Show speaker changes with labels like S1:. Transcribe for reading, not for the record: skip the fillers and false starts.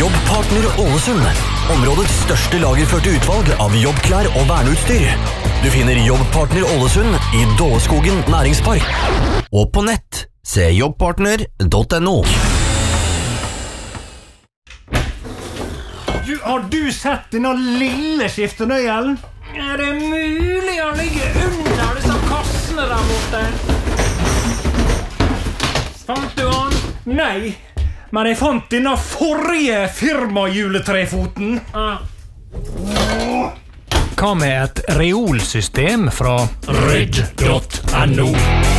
S1: Jobbpartner Ålesund. Områdets største lagerførte utvalg av jobbklær og verneutstyr. Du finner Jobbpartner Ålesund i Dåleskogen næringspark. Og på nett, se jobbpartner.no.
S2: Har du sett denne lille skiftenøyelen?
S3: Er det mulig å ligge under disse kassene der borte? Fant du han?
S2: Nei, men jeg fant denne forrige firmajuletrefoten.
S3: Hva med et reolsystem fra Red.no?